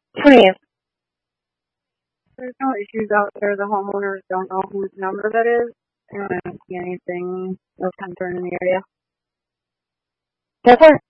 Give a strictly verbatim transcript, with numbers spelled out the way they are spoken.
twentieth. There's no issues out there. The homeowners don't know whose number that is, and I don't see anything of concern in the area. That's fine.